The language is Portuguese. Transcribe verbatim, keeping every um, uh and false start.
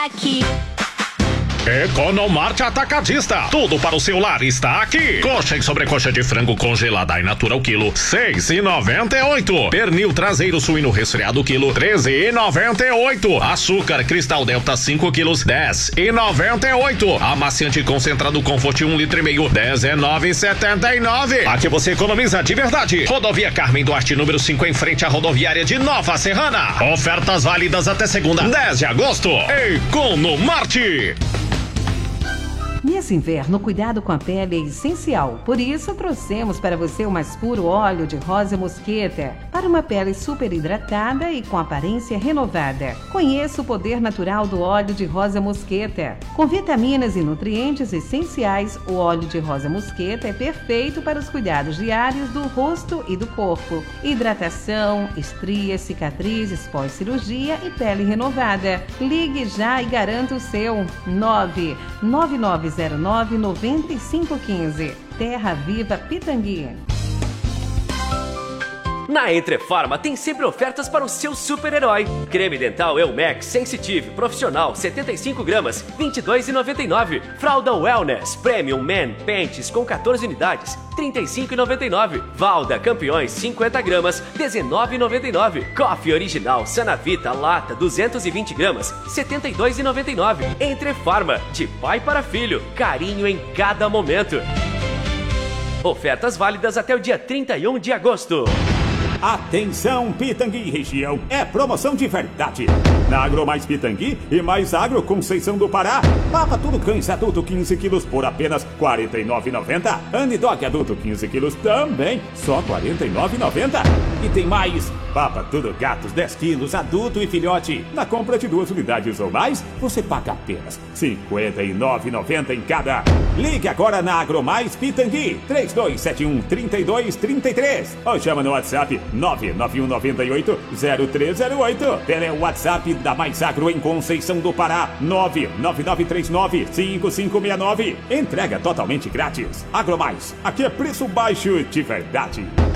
aqui. Economarte Atacadista. Tudo para o seu lar está aqui. Coxa e sobrecoxa de frango congelada e natura o quilo, seis e noventa e oito. Pernil traseiro suíno resfriado quilo, treze e noventa e oito. Açúcar Cristal Delta cinco quilos, dez e noventa e oito. Amaciante concentrado Comfort um litro e meio, dezenove e setenta e nove. Aqui você economiza de verdade. Rodovia Carmen Duarte, número cinco, em frente à rodoviária de Nova Serrana. Ofertas válidas até segunda, dez de agosto. Economarte. Nesse inverno, cuidado com a pele é essencial. Por isso, trouxemos para você o mais puro óleo de rosa mosqueta, para uma pele super hidratada e com aparência renovada. Conheça o poder natural do óleo de rosa mosqueta. Com vitaminas e nutrientes essenciais, o óleo de rosa mosqueta é perfeito para os cuidados diários do rosto e do corpo. Hidratação, estrias, cicatrizes pós-cirurgia e pele renovada. Ligue já e garanta o seu. nove nove nove zero nove nove cinco um cinco. Terra Viva Pitangui. Na Entrefarma tem sempre ofertas para o seu super-herói. Creme dental Elmex Sensitive Profissional setenta e cinco gramas, vinte e dois reais e noventa e nove centavos. Fralda Wellness Premium Men Pentes com quatorze unidades, trinta e cinco reais e noventa e nove centavos. Valda Campeões cinquenta gramas, dezenove reais e noventa e nove centavos. Coffee Original Sanavita Lata duzentos e vinte gramas, setenta e dois reais e noventa e nove centavos. Entrefarma, de pai para filho, carinho em cada momento. Ofertas válidas até o dia trinta e um de agosto. Atenção, Pitangui região, é promoção de verdade. Na Agro Mais Pitangui e Mais Agro Conceição do Pará, papa tudo cães adulto quinze quilos por apenas quarenta e nove reais e noventa centavos. Anidog adulto quinze quilos também, só quarenta e nove reais e noventa centavos. E tem mais, papa tudo gatos dez quilos adulto e filhote. Na compra de duas unidades ou mais, você paga apenas cinquenta e nove reais e noventa centavos em cada. Ligue agora na Agro Mais Pitangui, três dois sete um, três dois três três, ou chama no WhatsApp nove nove um nove oito zero três zero oito. Tele WhatsApp da Mais Agro em Conceição do Pará, nove nove nove três nove cinco cinco seis nove. Entrega totalmente grátis. Agro Mais, aqui é preço baixo de verdade.